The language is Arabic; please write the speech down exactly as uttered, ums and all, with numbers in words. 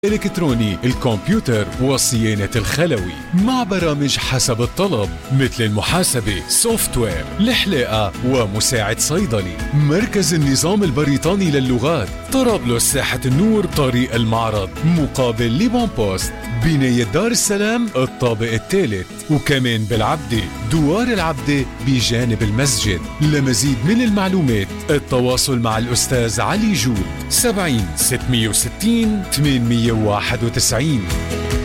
الإلكتروني، الكمبيوتر والصيانة الخلوي مع برامج حسب الطلب مثل المحاسبة، سوفتوير، الحلاقة ومساعد صيدلي. مركز النظام البريطاني للغات، طرابلس ساحة النور، طريق المعرض، مقابل ليبون بوست، بناية دار السلام الطابق الثالث، وكمان بالعبدة دوار العبدة بجانب المسجد. لمزيد من المعلومات التواصل مع الأستاذ علي جود سبعين ستمية وستين ثمانمية وواحد وتسعين.